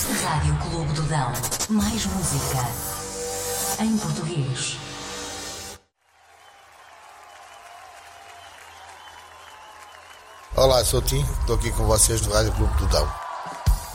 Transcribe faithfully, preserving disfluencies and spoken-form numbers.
Rádio Clube do Dão. Mais música em português. Olá, sou o Tim, estou aqui com vocês do Rádio Clube do Dão.